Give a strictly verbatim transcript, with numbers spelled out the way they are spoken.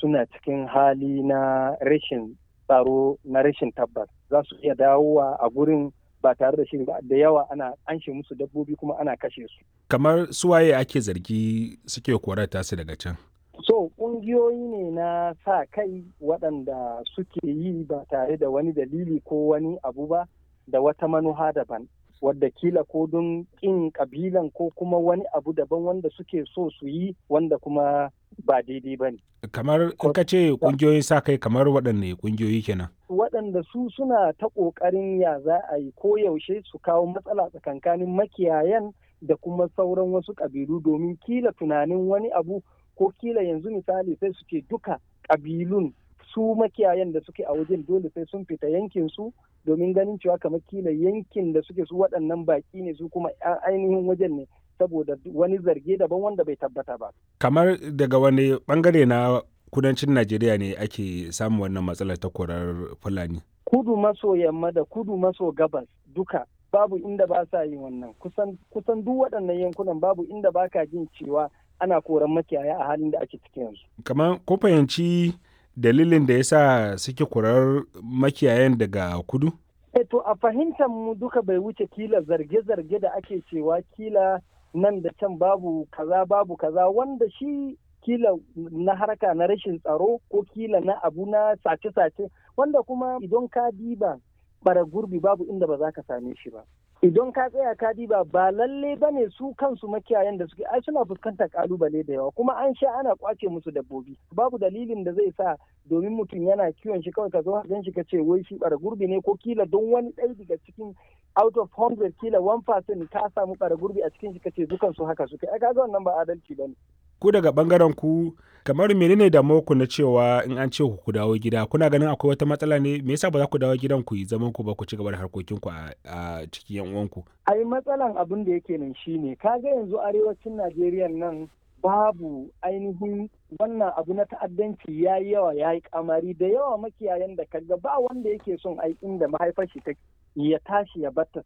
suna cikin hali na rashin tsaro na rashin tabbas za su iya dawowa a gurin ba tare da shiri ba da yawa ana anshe musu dabbobi kuma ana kashe su. Kamar suwaye ake zargi suke korata su daga can? So ƙungiyoyi ne na sa kai waɗanda suke yi ba tare da wani dalili ko wani abu ba da wata manuha daban. Wadda kila ko don ƙin ƙabilan ko kuma wani abu daban wanda suke so su yi wanda kuma ba daidai ba ne. Kamar in ka ce ƙungiyoyin sa kai kamar waɗanne ƙungiyoyi kenan? Waɗanda su suna ta ƙoƙarin ya za a yi ko yaushe su kawo matsala tsakankanin makiyayan da kuma sauran wasu ƙabilu domin kila tunanin wani abu ko kila yanzu misali sai su ce duka ƙabilun su makiyayan da suke a wajen dole sai sun fita yankin su domin ganin cewa kamar kila yankin da suke su waɗannan baƙi ne su kuma ainihin wajen ne saboda wani zarge daban wanda bai tabbata ba. Kamar daga wani bangare na kudancin Najeriya ne ake samun wannan matsalar ta korar Fulani? Kudu maso yamma da kudu maso gabas duka babu inda ba sa yin wannan kusan kusan duk waɗannan yankunan babu inda ba ka jin cewa ana koran makiyaya a halin da ake cikin yanzu. Kamar ko fahimci dalilin da yasa suke korar makiyayan daga kudu? E to a fahimtar mu duka bai wuce kila zarge-zarge da ake cewa kila nan da can babu kaza babu kaza wanda shi kila na harka na rashin tsaro ko kila na abu na sace-sace wanda kuma idan ka diba bara gurbi babu inda ba za ka same shi ba. Idan ka tsaya ka diba ba lalle ba ne su kansu makiyayan da suke ai suna fuskantar kalubale da yawa kuma an sha ana kwace musu dabbobi babu dalilin da zai sa domin mutum yana kiwon shi kawai ka zo gan shi ka ce wai shi bara gurbi ne ko kila don wani ɗaya daga cikin out of hundred kila one percent ka samu bara gurbi a cikin shi ka ce dukan su haka suke ai kaga wannan ba adalci bane. Ku daga bangaren ku kamar menene damuwar ku na cewa in an ce ku dawo gida kuna ganin akwai wata matsala ne me yasa ba za ku dawo gidan ku yi zaman ku ba ku ci gaba da harkokin ku a cikin yan uwanku? Ai matsalan abin da yake nan shine kaga yanzu arewacin Najeriya nan babu ainihin wannan abu na ta'addanci ya yi yawa ya yi kamari da yawa makiyayan da kaga ba wanda yake son ai inda mahaifar shi take ya tashi ya batta